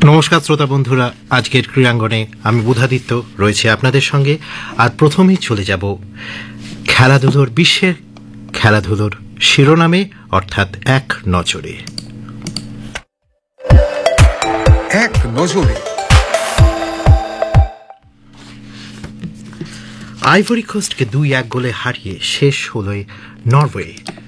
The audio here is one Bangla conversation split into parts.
নমস্কার শ্রোতা বন্ধুরা, আজকের ক্রীড়াঙ্গনে আমি বুধাদিত্য রয়েছে আপনাদের সঙ্গে। আর প্রথমেই চলে যাব খেলাধুলোর বিশ্বের খেলাধুলোর শিরোনামে, অর্থাৎ এক নজরে। এক নজরে। আইভরি কোস্টকে 2-1 গোলে হারিয়ে শেষ হলো নরওয়ে।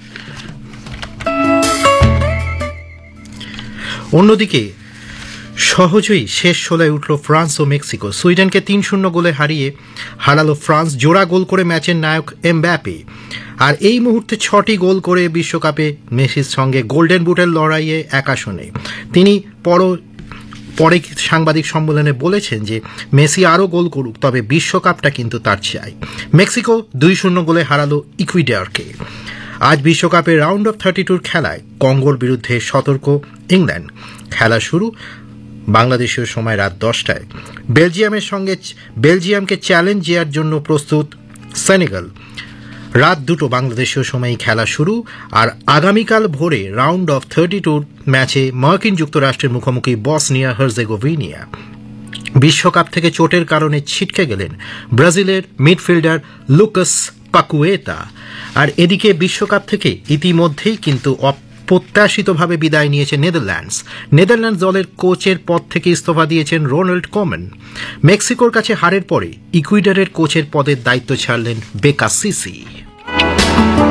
অন্যদিকে সহজেই শেষ ষোলোয় উঠল ফ্রান্স ও মেক্সিকো। সুইডেনকে 3-0 গোলে হারালো ফ্রান্স, জোড়া গোল করে ম্যাচের নায়ক এমবাপ্পে। আর এই মুহূর্তে 6টি গোল করে বিশ্বকাপে মেসির সঙ্গে গোল্ডেন বুটের লড়াইয়ে এক আসনে। তিনি পরে সাংবাদিক সম্মেলনে বলেছেন যে মেসি আরও গোল করুক, তবে বিশ্বকাপটা কিন্তু তার চাই। মেক্সিকো 2-0 গোলে হারালো ইকুয়েডরকে। আজ বিশ্বকাপের রাউন্ড অফ 32 খেলায় কঙ্গোর বিরুদ্ধে সতর্ক ইংল্যান্ড। খেলা শুরু বাংলাদেশীয় সময় রাত 10টায়। বেলজিয়ামকে চ্যালেঞ্জ দেওয়ার জন্য প্রস্তুত সেনেগাল। রাত 2 বাংলাদেশীয় সময় খেলা শুরু। আর আগামীকাল ভোরে রাউন্ড অফ 32 ম্যাচে মার্কিন যুক্তরাষ্ট্রের মুখোমুখি বসনিয়া হার্জেগোভিনা। বিশ্বকাপ থেকে চোটের কারণে ছিটকে গেলেন ব্রাজিলের মিডফিল্ডার লুকাস পাকুয়েতা। আর এদিকে বিশ্বকাপ থেকে ইতিমধ্যেই কিন্তু অপ্রত্যাশিতভাবে বিদায় নিয়েছে নেদারল্যান্ডস দলের কোচের পদ থেকে ইস্তফা দিয়েছেন রোনাল্ড কোম্যান। মেক্সিকোর কাছে হারের পরে ইকুয়েডরের কোচের পদের দায়িত্ব ছাড়লেন বেকা সিসি।